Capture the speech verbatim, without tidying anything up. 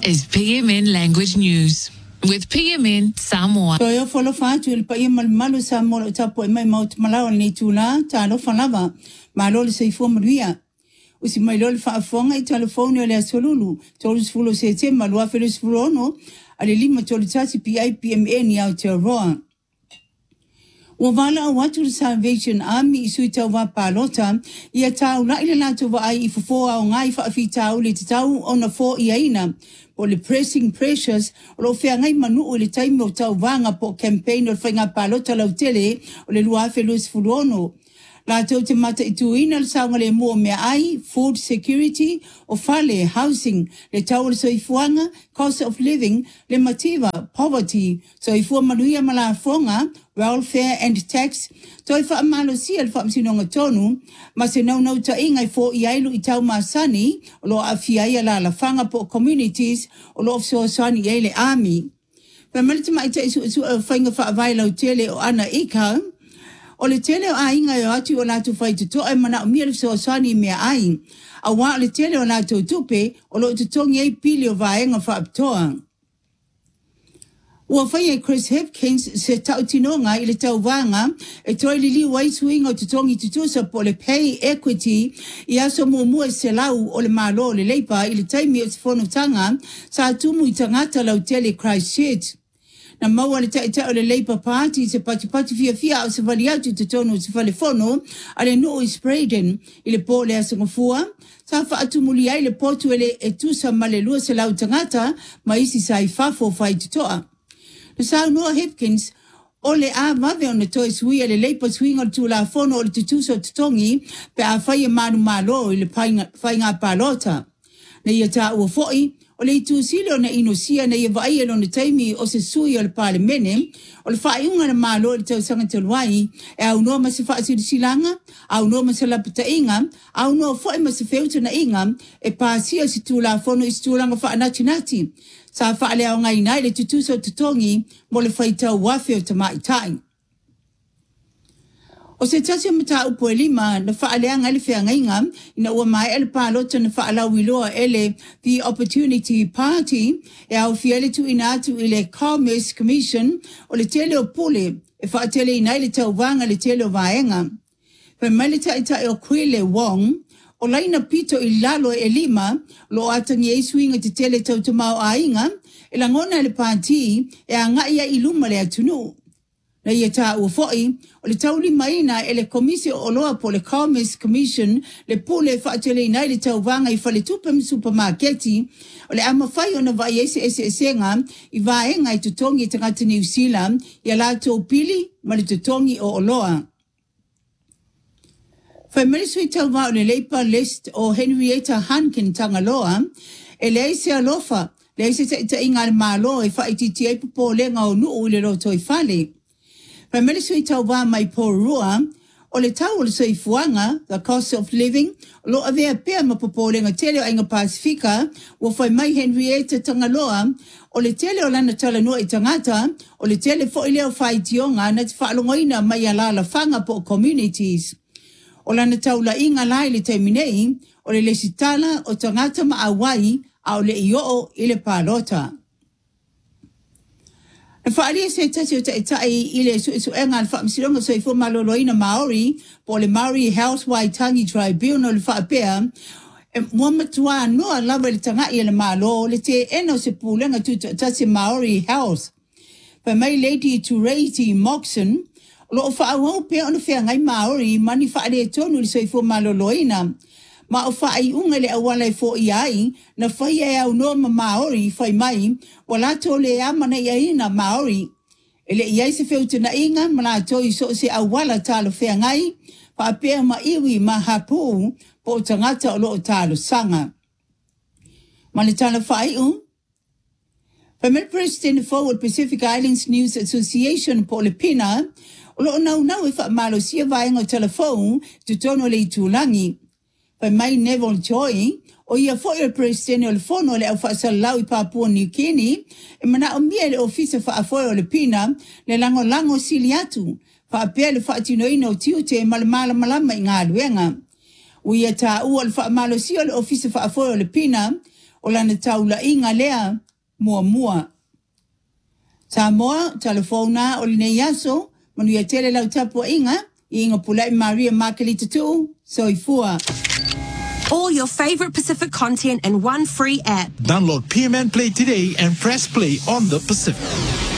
is P M N Language News with P M N Samoa. So yo follow fatu il pa yemal malu Samoa tapo e mai maut malawa ni tula talo falava malol se ifo mria usi mai lol fa fonga I telefone le solulu tolos fulo se te malwa felis fulono ale lima tolitasi P I P M N ya te roa Wavala watu Salvation Army isuita wa palota ia tau la ile lato wa ai ifo au ngai fa fitau le tau ona fo iaina o le pressing pressures o lo fea ngai manu o le taimi o tau vanga po campaign o whainga palota lau tele o le lua felus fulono. La tau te mata I tuina le saunga le mua mea ai, food security, o fale, housing, le tau le soifuanga, cost of living, le mativa, poverty, soifua manuia malafonga, welfare and tax, toifa amalo si al whamsinonga tonu, ma se nau nau ta ingai fo I ailu I tau masani, o lo afiaia la la fanga po communities, o lo ofso sani ele army. Pamalita maita isu isu whainga whaavai lau tele o ana ika, o le tele o ainga o atu o latu whai tuto e mana o mia so sani mea ai. A wa le tele o latu tupe o lo tutongi e pili o vaenga whaaptoa. Ua whai e Chris Hipkins se tautinonga I le tau vanga e toi li li waisuinga o tutongi tutusa po le pay equity I aso mua mua se lau o le malo le leipa I le taimi o tifono tanga sa atumu I tangata lau tele Christchurch. Na maua le taita o le Labour Party se pati pati fia fia o se vali atu te tono se vale fono a le no Spraden I le po le asangafua sa wha atumuli ai le potu ele e tusa ma le lua se lau tangata ma isi sa I fafo fai tutoa. Na sa Noah Hipkins o le a vave o na toi sui a le Labour swing o tu la fono o le tutusa o tutongi pe a whai e manu malo I le whainga palota. Na ia ta ua foi o le itu silo na inosia na ia vai elo na taimi o se sui o le palemene, o le whaiunga na malo o le tau sanga te luai, e au noa ma se whaasiri silanga, au noa ma se lapata inga, au noa foi ma se feuta na inga, e pāsia si tūla fono I si tūlanga whaanati nati. Sa whaale au ngai nai le tutuso tutongi mo le whaitau wafe o tamaitai. O se tasi mata upo e lima na whaaleanga ele whea ngainga ina ua mai ele pālota na whaalau iloa ele the Opportunity Party e au fiele tu ina atu I le Commerce Commission o le tele o pule e whaatele ina ele tau vanga le tele o vaenga. Pe mele taita e o Kwile Wong o laina pito I lalo e lima lo atangi e swinga te tele tau tamau a inga e langona ele pāti e a ngaia iluma le atunu. Na ia tā ua foi, o le tauli maina e le komisi o loa po le Commerce Commission le pule whaatele inai le tau vanga I whale tupem supermarketi o le ama whai o na vai ese ese esenga I vaenga I tutongi tangata New Zealand I a lato pili ma le tutongi o loa. Whai merisui tau vau le leipa list o Henrietta Hankin tangaloa e le eise alofa le eise ta ita inga le malo e whaititi e pupo lenga o nuu le roto I whale. Pe mele sui tau wā mai porua, o le tau o le sui fuanga, the cost of living, lo avea pēr ma popolenga tele o ainga Pasifika, o whai mai Henrietta Tangaloa, o le tele o lana talanua I tangata, o le tele fo I leo whai tionga na te whaalongoina mai alala whanga po communities. O lana tau la inga lai le teiminei, o le lesitala o tangata ma awai, au le ioo I le pālota. Na whaalia se tasi o taitai I le su isu enga al whaamsilonga so I fu maloloina Maori po le Maori Health Waitangi Tribunal le whaapea e mua matua noa lawa le tangai le malo le te eno se pūlenga tu tasi Maori Health. Pa mai Lady Tureiti Moxon lo o whaawau pia ona whea ngai Maori mani whaalia tonu le so I fu maloloina. Ma o whaai unga le awala I fo I ai, na whai e au noa ma Maori whai mai, wala tō le amana I aina Maori. E le iai se wheuta na inga, mana tō I so se awala tālo whea ngai, pa pēr ma iwi ma hapū, po o tangata o loo tālo sanga. Ma le tāna whai un? Pamela President Forward Pacific Islands News Association po le pina, o loo nau nau e wha malo sia vaenga o telefon, tu tono le I tūlangi. Pa mai Neville Choi, o ia foi o presidente o le fono le au whaasalau I Papua New Guinea, e mana o mia le ofisa whaafoi o le pina, le lango lango sili atu, whaapea le whaatinoina o tiute ma le mala malama I ngā luenga. O ia tā ua le whaamalo si o le ofisa whaafoi o le pina, o lana taula inga lea mua mua. Samoa, telefona o le yaso, manu ia tele lau tapu inga, inga pulai Maria Makalita tu, soifua. All your favorite Pacific content in one free app. Download P M N Play today and press play on the Pacific.